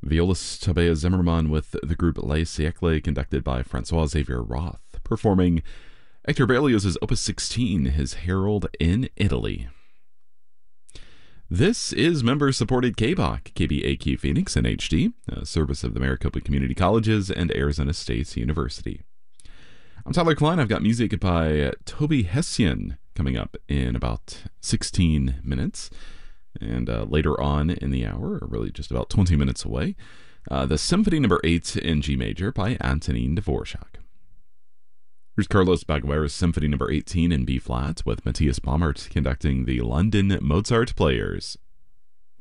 Violist Tabea Zimmermann with the group Les Siècles, conducted by Francois Xavier Roth, performing Hector Berlioz's Opus 16, his Herald in Italy. This is member-supported KBOC, KBAQ Phoenix in HD, a service of the Maricopa Community Colleges and Arizona State University. I'm Tyler Klein. I've got music by Toby Hessian coming up in about 16 minutes. And later on in the hour, or really just about 20 minutes away, the Symphony No. 8 in G major by Antonin Dvorak. Here's Carlos Baguera's Symphony No. 18 in B-flat, with Matthias Baumert conducting the London Mozart Players.